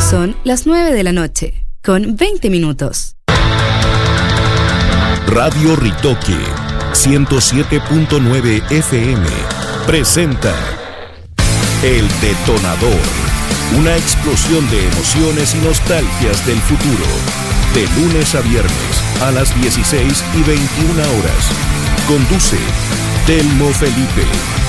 Son las 9 de la noche, con 20 minutos. Radio Ritoque 107.9 FM presenta El Detonador, una explosión de emociones y nostalgias del futuro, de lunes a viernes a las 16:21 horas. Conduce Telmo Felipe.